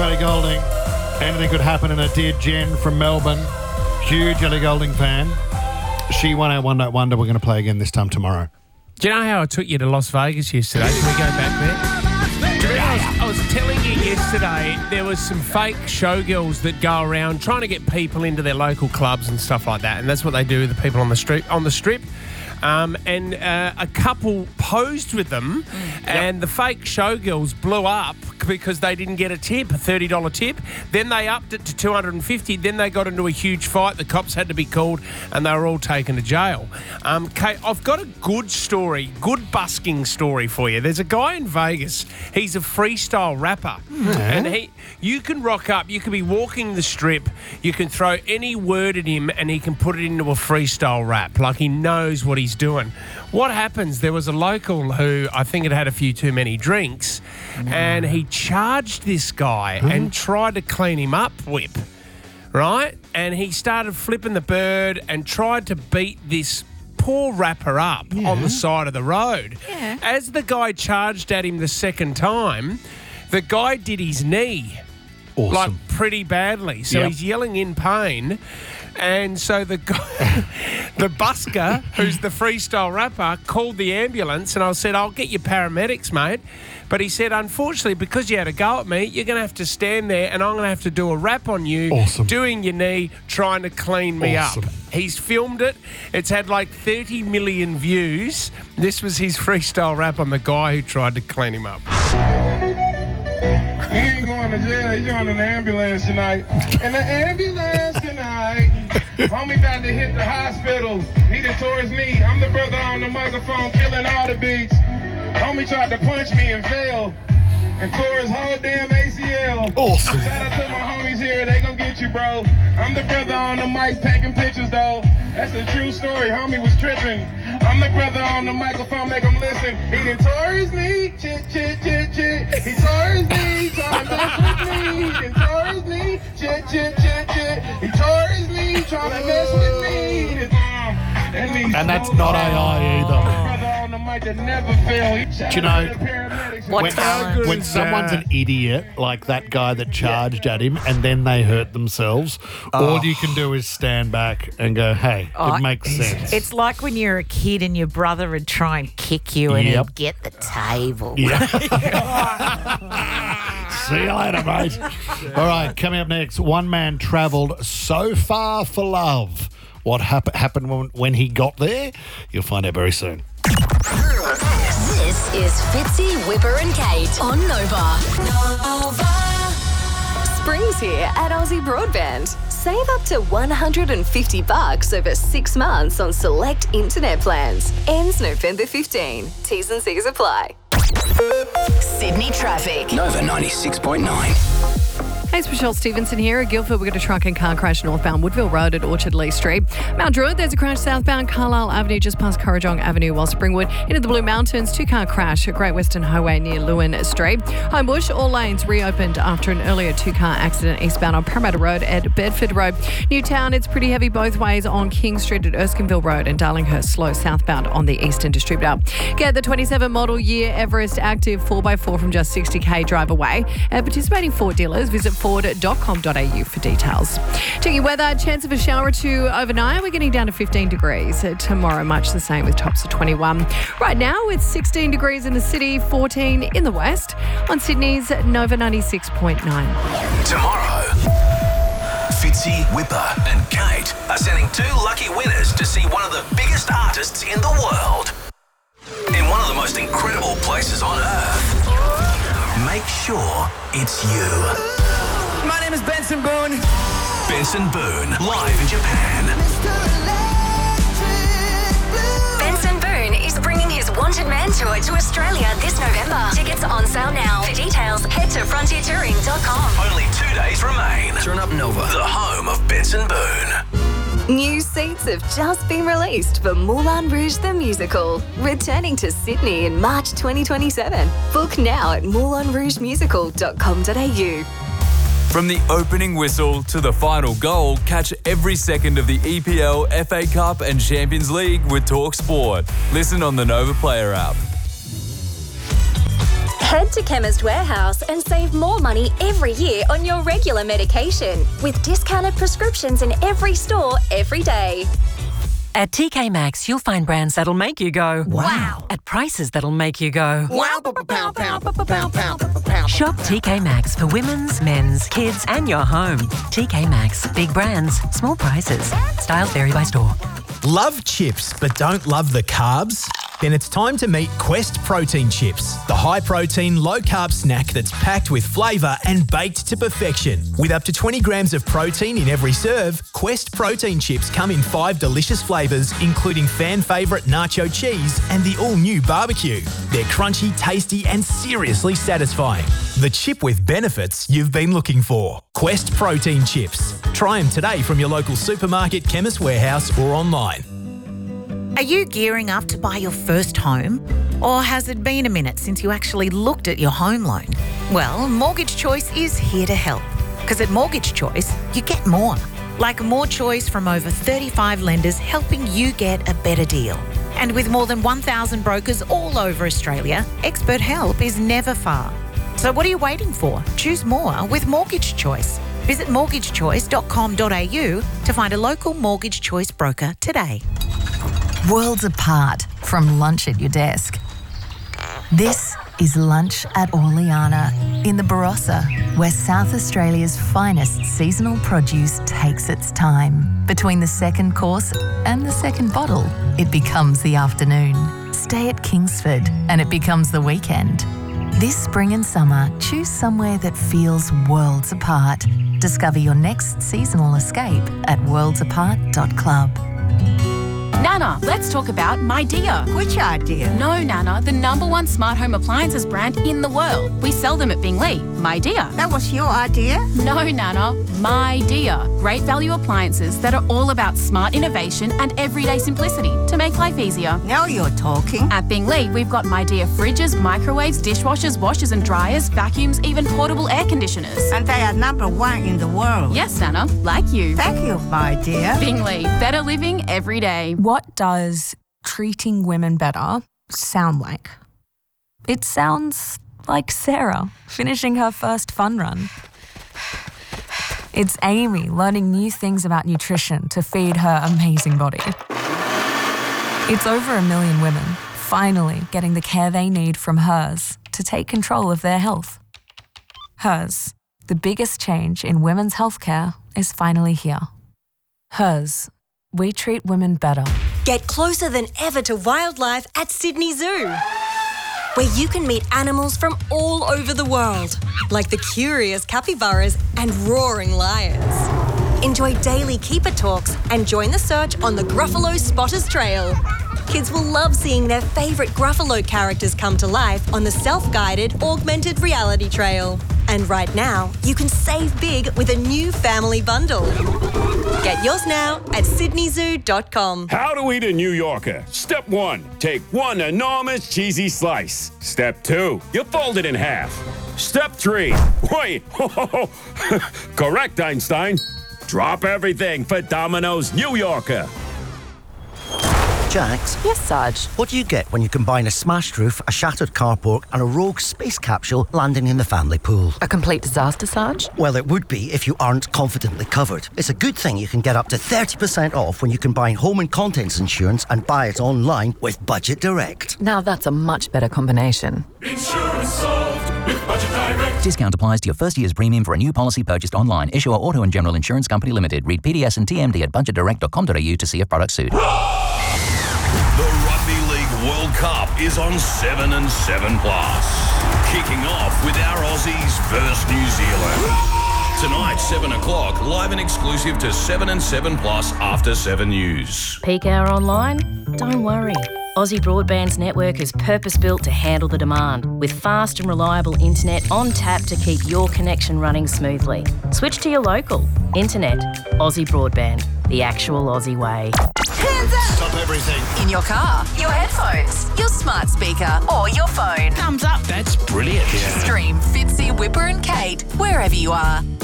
of Ellie Goulding. Anything could happen, and it did. Jen from Melbourne, huge Ellie Goulding fan. She won our One Note Wonder. We're going to play again this time tomorrow. Do you know how I took you to Las Vegas yesterday? Can we go back there? I was telling you yesterday there was some fake showgirls that go around trying to get people into their local clubs and stuff like that, and that's what they do with the people on the strip. And a couple posed with them, and the fake showgirls blew up because they didn't get a tip, a $30 tip. Then they upped it to $250. Then they got into a huge fight. The cops had to be called, and they were all taken to jail. Kate, I've got a good story, good busking story for you. There's a guy in Vegas. He's a freestyle rapper, and you can rock up. You can be walking the strip. You can throw any word at him, and he can put it into a freestyle rap. Like he knows what he's doing. What happens? There was a local who I think had a few too many drinks, and he charged this guy and tried to clean him up, Whip, right? And he started flipping the bird and tried to beat this poor rapper up on the side of the road. Yeah. As the guy charged at him the second time, the guy did his knee. Awesome. Like pretty badly. So he's yelling in pain. And so the guy, the busker, who's the freestyle rapper, called the ambulance, and I said, I'll get you paramedics, mate. But he said, unfortunately, because you had a go at me, you're going to have to stand there and I'm going to have to do a rap on you, doing your knee, trying to clean me up. He's filmed it. It's had like 30 million views. This was his freestyle rap on the guy who tried to clean him up. He ain't going to jail. He's on an ambulance tonight. In the ambulance tonight. Homie about to hit the hospital. He done tore his knee. I'm the brother on the microphone killing all the beats. Homie tried to punch me and failed. And tore his whole damn ACL. Awesome. Shout out to my homies here. They gon' get you, bro. I'm the brother on the mic taking pictures, though. That's a true story. Homie was tripping. I'm the brother on the microphone. Make him listen. He done tore his knee. Chit, chit, chit, chit. He tore his knee. Trying to mess with me. He done tore his knee. Chit, chit, chit, chit. He tore his knee. Trying to mess with me. And that's not AI either. That never fail. Do you know, when someone's an idiot, like that guy that charged at him, and then they hurt themselves, all you can do is stand back and go, hey, it makes sense. It's like when you're a kid and your brother would try and kick you and he'd get the table. Yeah. See you later, mate. All right, coming up next, one man travelled so far for love. What happened when he got there? You'll find out very soon. This is Fitzy, Whipper and Kate on Nova. Spring's here at Aussie Broadband. Save up to $150 over 6 months on select internet plans. Ends November 15. T's and C's apply. Sydney traffic. Nova 96.9. Hey, it's Michelle Stevenson here. At Guildford, we've got a truck and car crash northbound Woodville Road at Orchard Lee Street. Mount Druitt, there's a crash southbound Carlisle Avenue just past Currajong Avenue, while Springwood into the Blue Mountains, 2-car crash at Great Western Highway near Lewin Street. Homebush, all lanes reopened after an earlier 2-car accident eastbound on Parramatta Road at Bedford Road. Newtown, it's pretty heavy both ways on King Street at Erskineville Road, and Darlinghurst slow southbound on the Eastern Distributor. Get the 27 model year Everest Active 4x4 from just 60k drive away. At participating Ford dealers, visit ford.com.au for details. Checking weather, chance of a shower or two overnight. We're getting down to 15 degrees. Tomorrow, much the same with tops of 21. Right now, it's 16 degrees in the city, 14 in the west. On Sydney's Nova 96.9. Tomorrow, Fitzy, Whipper and Kate are sending 2 lucky winners to see one of the biggest artists in the world in one of the most incredible places on earth. Make sure it's you. My name is Benson Boone. Benson Boone, live in Japan. Benson Boone is bringing his Wanted Man tour to Australia this November. Tickets are on sale now. For details, head to frontiertouring.com. Only 2 days remain. Turn up Nova, the home of Benson Boone. New seats have just been released for Moulin Rouge the Musical, returning to Sydney in March 2027. Book now at moulinrougemusical.com.au. From the opening whistle to the final goal, catch every second of the EPL, FA Cup and Champions League with TalkSport. Listen on the Nova Player app. Head to Chemist Warehouse and save more money every year on your regular medication with discounted prescriptions in every store every day. At TK Maxx, you'll find brands that'll make you go, wow, at prices that'll make you go, wow, pow, pow, pow, pow. Shop TK Maxx for women's, men's, kids, and your home. TK Maxx, big brands, small prices. Styles vary by store. Love chips but don't love the carbs? Then it's time to meet Quest Protein Chips, the high-protein, low-carb snack that's packed with flavour and baked to perfection. With up to 20 grams of protein in every serve, Quest Protein Chips come in 5 delicious flavours, including fan favourite nacho cheese and the all-new barbecue. They're crunchy, tasty and seriously satisfying. The chip with benefits you've been looking for. Quest Protein Chips. Try them today from your local supermarket, Chemist Warehouse or online. Are you gearing up to buy your first home? Or has it been a minute since you actually looked at your home loan? Well, Mortgage Choice is here to help. Because at Mortgage Choice, you get more. Like more choice from over 35 lenders helping you get a better deal. And with more than 1,000 brokers all over Australia, expert help is never far. So what are you waiting for? Choose more with Mortgage Choice. Visit mortgagechoice.com.au to find a local Mortgage Choice broker today. Worlds apart from lunch at your desk. This is Lunch at Orleana in the Barossa, where South Australia's finest seasonal produce takes its time. Between the second course and the second bottle, it becomes the afternoon. Stay at Kingsford and it becomes the weekend. This spring and summer, choose somewhere that feels worlds apart. Discover your next seasonal escape at worldsapart.club. Nana, let's talk about My Dear. Which idea? No, Nana, the #1 smart home appliances brand in the world. We sell them at Bingley. My Dear. That was your idea? No, Nana, My Dear. Great value appliances that are all about smart innovation and everyday simplicity to make life easier. Now you're talking. At Bingley, we've got My Dear fridges, microwaves, dishwashers, washers and dryers, vacuums, even portable air conditioners. And they are #1 in the world. Yes, Nana, like you. Thank you, my dear. Bingley, better living every day. What does treating women better sound like? It sounds like Sarah finishing her first fun run. It's Amy learning new things about nutrition to feed her amazing body. It's over 1 million women finally getting the care they need from Hers to take control of their health. Hers, the biggest change in women's healthcare, is finally here. Hers, we treat women better. Get closer than ever to wildlife at Sydney Zoo, where you can meet animals from all over the world, like the curious capybaras and roaring lions. Enjoy daily keeper talks and join the search on the Gruffalo Spotters Trail. Kids will love seeing their favourite Gruffalo characters come to life on the self-guided augmented reality trail. And right now, you can save big with a new family bundle. Get yours now at sydneyzoo.com. How to eat a New Yorker. Step 1, take 1 enormous cheesy slice. Step 2, you fold it in half. Step 3, wait, correct, Einstein. Drop everything for Domino's New Yorker. Jax? Yes, Sarge? What do you get when you combine a smashed roof, a shattered carport and a rogue space capsule landing in the family pool? A complete disaster, Sarge? Well, it would be if you aren't confidently covered. It's a good thing you can get up to 30% off when you combine home and contents insurance and buy it online with Budget Direct. Now that's a much better combination. Insurance solved with Budget Direct. Discount applies to your first year's premium for a new policy purchased online. Issuer Auto and General Insurance Company Limited. Read PDS and TMD at budgetdirect.com.au to see if product suit. The Rugby League World Cup is on 7 and 7 Plus. Kicking off with our Aussies versus New Zealand. Tonight, 7 o'clock, live and exclusive to 7 and 7 Plus after 7 News. Peak hour online? Don't worry. Aussie Broadband's network is purpose-built to handle the demand, with fast and reliable internet on tap to keep your connection running smoothly. Switch to your local. Internet. Aussie Broadband. The actual Aussie way. Hands up! Stop everything. In your car, your headphones, your smart speaker, or your phone. Thumbs up. That's brilliant. Stream Fitzy, Whipper and Kate wherever you are.